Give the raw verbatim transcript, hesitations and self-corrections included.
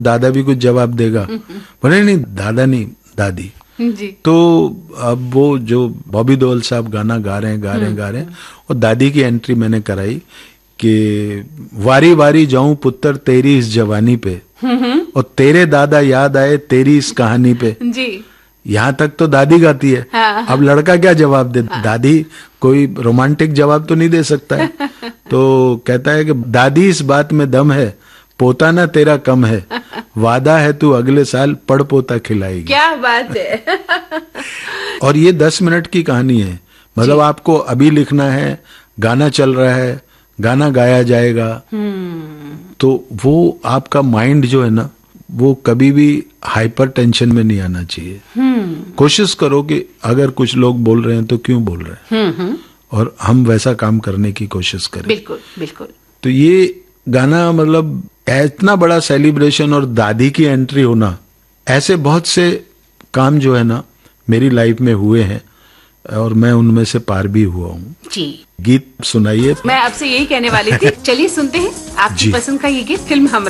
दादा भी कुछ जवाब देगा। बोले नहीं दादा नहीं दादी। जी। तो अब वो जो बॉबी देओल साहब गाना गा रहे हैं गा रहे हैं गा रहे हैं और दादी की एंट्री मैंने कराई कि वारी वारी जाऊं पुत्र तेरी इस जवानी पे और तेरे दादा याद आए तेरी इस कहानी पे। जी। यहाँ तक तो दादी गाती है। हाँ, अब लड़का क्या जवाब दे? हाँ। दादी कोई रोमांटिक जवाब तो नहीं दे सकता है। तो कहता है कि दादी इस बात में दम है, पोता ना तेरा कम है, वादा है तू अगले साल पड़ पोता खिलाएगी। क्या बात है। और ये दस मिनट की कहानी है, मतलब आपको अभी लिखना है, गाना चल रहा है, गाना गाया जाएगा, तो वो आपका माइंड जो है ना वो कभी भी हाइपर टेंशन में नहीं आना चाहिए। कोशिश करो कि अगर कुछ लोग बोल रहे हैं तो क्यों बोल रहे हैं, और हम वैसा काम करने की कोशिश करें। बिल्कुल बिल्कुल। तो ये गाना मतलब इतना बड़ा सेलिब्रेशन और दादी की एंट्री होना, ऐसे बहुत से काम जो है ना मेरी लाइफ में हुए हैं और मैं उनमें से पार भी हुआ हूँ। जी। गीत सुनाइए। मैं आपसे यही कहने वाली थी। चलिए सुनते हैं आपकी पसंद का ये गीत, फिल्म हम